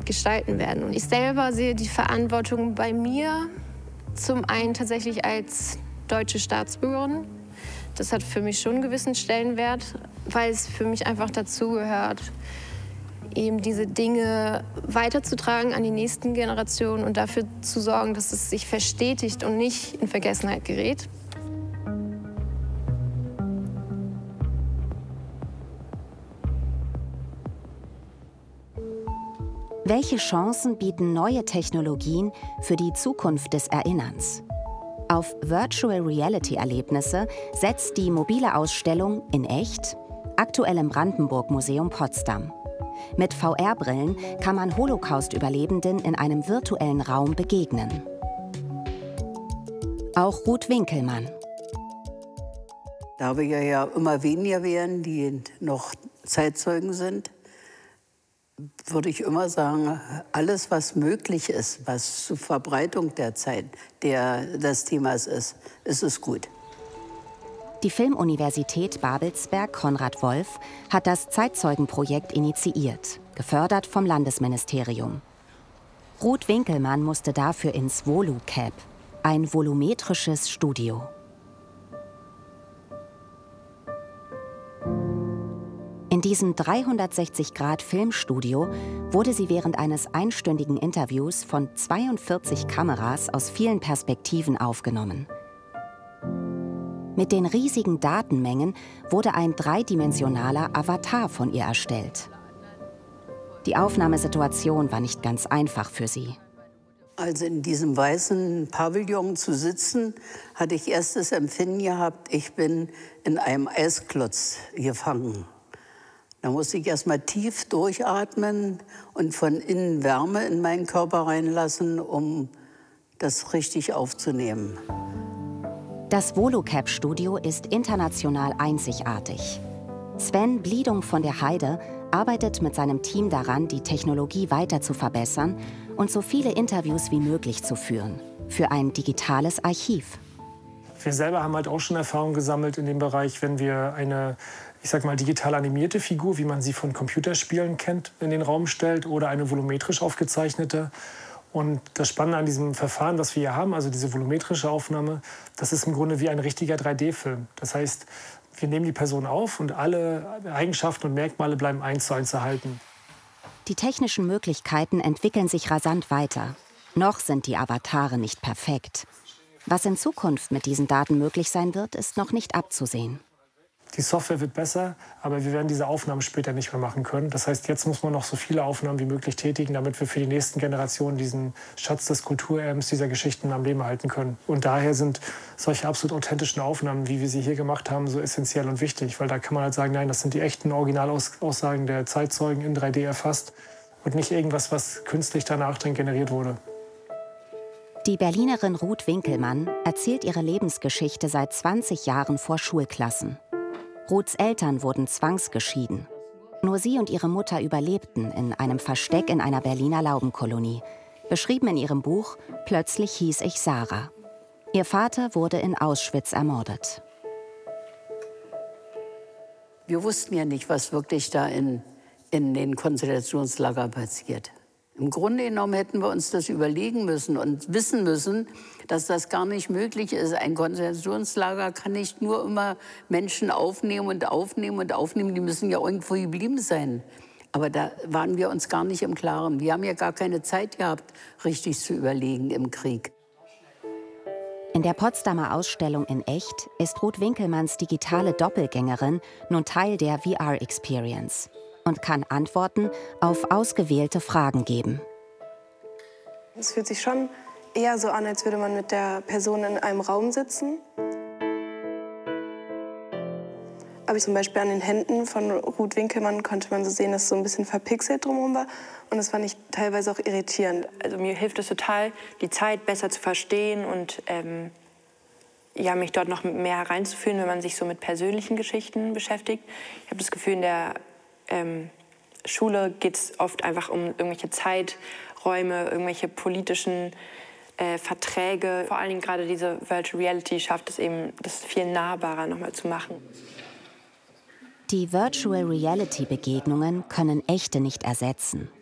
gestalten werden. Und ich selber sehe die Verantwortung bei mir zum einen tatsächlich als deutsche Staatsbürgerin. Das hat für mich schon einen gewissen Stellenwert, weil es für mich einfach dazugehört, eben diese Dinge weiterzutragen an die nächsten Generationen und dafür zu sorgen, dass es sich verstetigt und nicht in Vergessenheit gerät. Welche Chancen bieten neue Technologien für die Zukunft des Erinnerns? Auf Virtual Reality-Erlebnisse setzt die mobile Ausstellung In echt aktuell im Brandenburg-Museum Potsdam. Mit VR-Brillen kann man Holocaust-Überlebenden in einem virtuellen Raum begegnen. Auch Ruth Winkelmann. Da wir ja immer weniger werden, die noch Zeitzeugen sind, würde ich immer sagen, alles, was möglich ist, was zur Verbreitung der Zeit des Themas ist es gut. Die Filmuniversität Babelsberg Konrad Wolf hat das Zeitzeugenprojekt initiiert, gefördert vom Landesministerium. Ruth Winkelmann musste dafür ins VoluCap, ein volumetrisches Studio. In diesem 360-Grad-Filmstudio wurde sie während eines einstündigen Interviews von 42 Kameras aus vielen Perspektiven aufgenommen. Mit den riesigen Datenmengen wurde ein dreidimensionaler Avatar von ihr erstellt. Die Aufnahmesituation war nicht ganz einfach für sie. Also in diesem weißen Pavillon zu sitzen, hatte ich erst das Empfinden gehabt, ich bin in einem Eisklotz gefangen. Da musste ich erst mal tief durchatmen und von innen Wärme in meinen Körper reinlassen, um das richtig aufzunehmen. Das VoluCap-Studio ist international einzigartig. Sven Bliedung von der Heide arbeitet mit seinem Team daran, die Technologie weiter zu verbessern und so viele Interviews wie möglich zu führen. Für ein digitales Archiv. Wir selber haben halt auch schon Erfahrung gesammelt in dem Bereich, wenn wir eine, ich sag mal, digital animierte Figur, wie man sie von Computerspielen kennt, in den Raum stellt oder eine volumetrisch aufgezeichnete. Und das Spannende an diesem Verfahren, was wir hier haben, also diese volumetrische Aufnahme, das ist im Grunde wie ein richtiger 3D-Film. Das heißt, wir nehmen die Person auf und alle Eigenschaften und Merkmale bleiben 1:1 erhalten. Die technischen Möglichkeiten entwickeln sich rasant weiter. Noch sind die Avatare nicht perfekt. Was in Zukunft mit diesen Daten möglich sein wird, ist noch nicht abzusehen. Die Software wird besser, aber wir werden diese Aufnahmen später nicht mehr machen können. Das heißt, jetzt muss man noch so viele Aufnahmen wie möglich tätigen, damit wir für die nächsten Generationen diesen Schatz des Kulturerbens, dieser Geschichten am Leben halten können. Und daher sind solche absolut authentischen Aufnahmen, wie wir sie hier gemacht haben, so essentiell und wichtig. Weil da kann man halt sagen, nein, das sind die echten Originalaussagen der Zeitzeugen in 3D erfasst und nicht irgendwas, was künstlich danach dann generiert wurde. Die Berlinerin Ruth Winkelmann erzählt ihre Lebensgeschichte seit 20 Jahren vor Schulklassen. Ruths Eltern wurden zwangsgeschieden. Nur sie und ihre Mutter überlebten in einem Versteck in einer Berliner Laubenkolonie. Beschrieben in ihrem Buch »Plötzlich hieß ich Sarah«. Ihr Vater wurde in Auschwitz ermordet. Wir wussten ja nicht, was wirklich da in den Konzentrationslagern passiert. Im Grunde genommen hätten wir uns das überlegen müssen und wissen müssen, dass das gar nicht möglich ist. Ein Konzentrationslager kann nicht nur immer Menschen aufnehmen und aufnehmen und aufnehmen. Die müssen ja irgendwo geblieben sein. Aber da waren wir uns gar nicht im Klaren. Wir haben ja gar keine Zeit gehabt, richtig zu überlegen im Krieg. In der Potsdamer Ausstellung In echt ist Ruth Winkelmanns digitale Doppelgängerin nun Teil der VR-Experience und kann Antworten auf ausgewählte Fragen geben. Es fühlt sich schon eher so an, als würde man mit der Person in einem Raum sitzen. Aber zum Beispiel an den Händen von Ruth Winkelmann konnte man so sehen, dass so ein bisschen verpixelt drumherum war. Und das fand ich teilweise auch irritierend. Also mir hilft es total, die Zeit besser zu verstehen und ja, mich dort noch mehr hereinzufühlen, wenn man sich so mit persönlichen Geschichten beschäftigt. Ich habe das Gefühl, in der Schule geht es oft einfach um irgendwelche Zeiträume, irgendwelche politischen Verträge. Vor allen Dingen gerade diese Virtual Reality schafft es eben, das viel nahbarer nochmal zu machen. Die Virtual Reality Begegnungen können echte nicht ersetzen.